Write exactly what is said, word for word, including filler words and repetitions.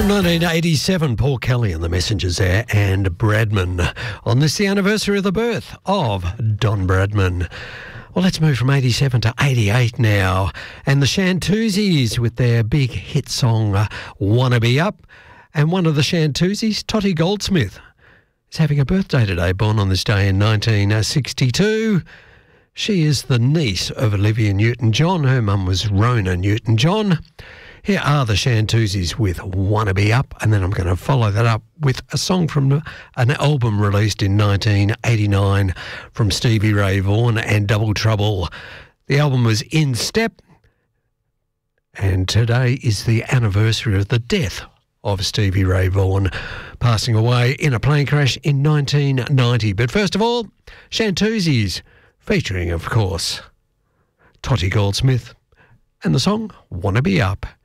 nineteen eighty-seven, Paul Kelly and the Messengers there, and Bradman. On this, the anniversary of the birth of Don Bradman. Well, let's move from eighty-seven to eighty-eight now. And the Shantuzis with their big hit song, uh, Wanna Be Up. And one of the Shantuzis, Tottie Goldsmith, is having a birthday today, born on this day in nineteen sixty-two. She is the niece of Olivia Newton-John. Her mum was Rona Newton-John. Here are the Shantuzis with Wanna Be Up, and then I'm going to follow that up with a song from an album released in nineteen eighty-nine from Stevie Ray Vaughan and Double Trouble. The album was In Step, and today is the anniversary of the death of Stevie Ray Vaughan, passing away in a plane crash in nineteen ninety. But first of all, Shantuzis, featuring, of course, Tottie Goldsmith, and the song Wanna Be Up.